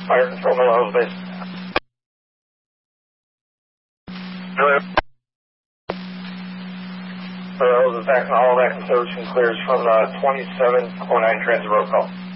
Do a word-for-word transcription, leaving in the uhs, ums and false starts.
Fire control, Miller base. Hello. Hello, this is back, all that conservation clears from uh, twenty-seven oh nine transit road call.